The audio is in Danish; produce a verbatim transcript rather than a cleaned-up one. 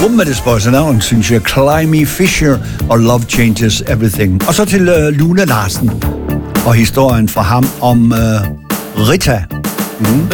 Rummettes navn, synes jeg. Climby Fisher og Love Changes Everything. Og så til uh, Luna Larsen og historien fra ham om uh, Rita. Mm.